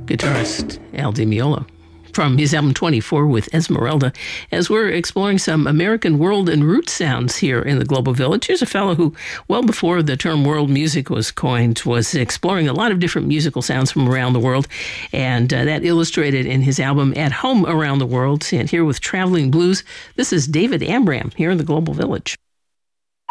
guitarist Al Di Meola, from his album 24 with Esmeralda, as we're exploring some American world and root sounds here in the Global Village. Here's a fellow who, well before the term world music was coined, was exploring a lot of different musical sounds from around the world, and that illustrated in his album At Home Around the World. And here with Traveling Blues, this is David Ambram here in the Global Village.